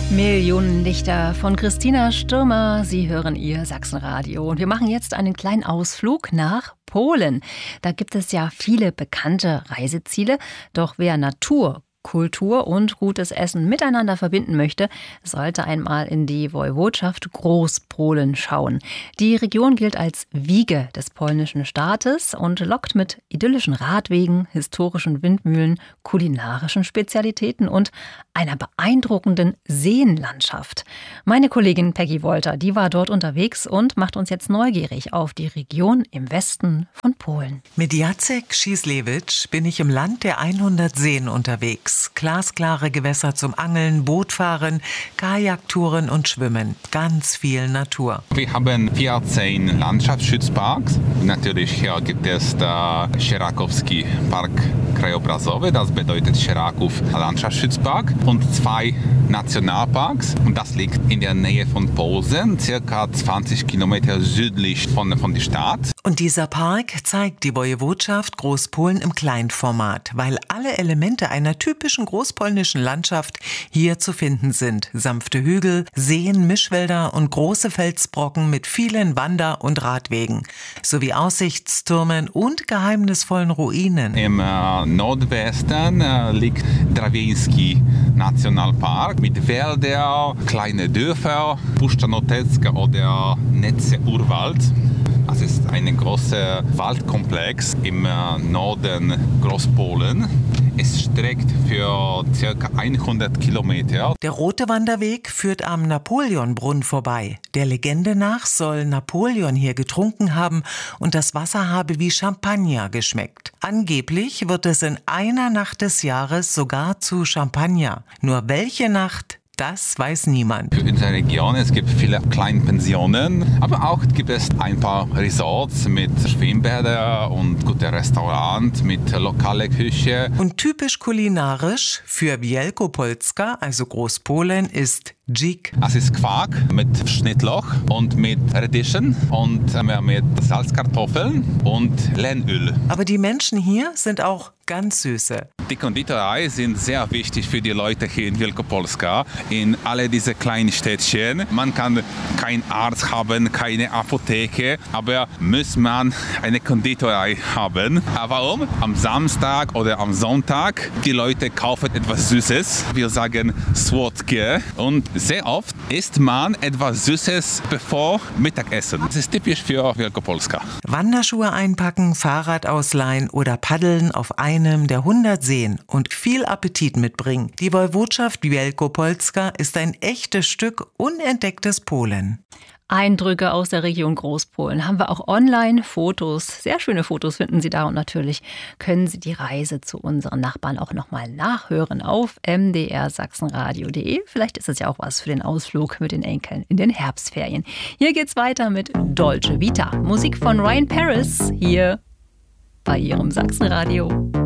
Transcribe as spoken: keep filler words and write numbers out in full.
Millionen Lichter von Christina Stürmer. Sie hören ihr Sachsenradio. Und wir machen jetzt einen kleinen Ausflug nach Polen. Da gibt es ja viele bekannte Reiseziele. Doch wer Natur, Kultur und gutes Essen miteinander verbinden möchte, sollte einmal in die Woiwodschaft Großpolen schauen. Die Region gilt als Wiege des polnischen Staates und lockt mit idyllischen Radwegen, historischen Windmühlen, kulinarischen Spezialitäten und einer beeindruckenden Seenlandschaft. Meine Kollegin Peggy Wolter, die war dort unterwegs und macht uns jetzt neugierig auf die Region im Westen von Polen. Mit Jacek Schislewitsch bin ich im Land der hundert Seen unterwegs. Glasklare Gewässer zum Angeln, Bootfahren, Kajaktouren und Schwimmen. Ganz viel Natur. Wir haben vierzehn Landschaftsschutzparks. Natürlich hier gibt es der Sierakowski Park Krajobrazowy, das bedeutet Sieraków Landschaftsschutzpark, und zwei Nationalparks. Und das liegt in der Nähe von Posen, circa zwanzig Kilometer südlich von, von der Stadt. Und dieser Park zeigt die Woiwodschaft Großpolen im Kleinformat, weil alle Elemente einer typischen großpolnischen Landschaft hier zu finden sind. Sanfte Hügel, Seen, Mischwälder und große Felsbrocken mit vielen Wander- und Radwegen, sowie Aussichtstürmen und geheimnisvollen Ruinen. Im äh, Nordwesten äh, liegt Drawieński Nationalpark mit Wäldern, kleine Dörfer, Puszcza Notecka oder Netze Urwald. Es ist ein großer Waldkomplex im äh, Norden Großpolen. Es streckt für ca. hundert Kilometer. Der rote Wanderweg führt am Napoleonbrunnen vorbei. Der Legende nach soll Napoleon hier getrunken haben und das Wasser habe wie Champagner geschmeckt. Angeblich wird es in einer Nacht des Jahres sogar zu Champagner. Nur welche Nacht? Das weiß niemand. In der Region es gibt viele kleine Pensionen, aber auch gibt es ein paar Resorts mit Schwimmbädern und gute Restaurants mit lokaler Küche. Und typisch kulinarisch für Wielkopolska, also Großpolen, ist Dzik. Es ist Quark mit Schnittlauch und mit Radieschen und mit Salzkartoffeln und Leinöl. Aber die Menschen hier sind auch ganz süße. Die Konditorei sind sehr wichtig für die Leute hier in Wielkopolska, in alle diese kleinen Städtchen. Man kann keinen Arzt haben, keine Apotheke, aber muss man eine Konditorei haben. Warum? Am Samstag oder am Sonntag die Leute kaufen etwas Süßes. Wir sagen Słodkie, und sehr oft isst man etwas Süßes bevor Mittagessen. Das ist typisch für Wielkopolska. Wanderschuhe einpacken, Fahrrad ausleihen oder paddeln auf einem der hundert Seen und viel Appetit mitbringen. Die Woiwodschaft Wielkopolska ist ein echtes Stück unentdecktes Polen. Eindrücke aus der Region Großpolen haben wir auch online. Fotos, sehr schöne Fotos finden Sie da. Und natürlich können Sie die Reise zu unseren Nachbarn auch nochmal nachhören auf m d r sachsenradio punkt de. Vielleicht ist es ja auch was für den Ausflug mit den Enkeln in den Herbstferien. Hier geht's weiter mit Dolce Vita. Musik von Ryan Paris hier bei Ihrem Sachsenradio.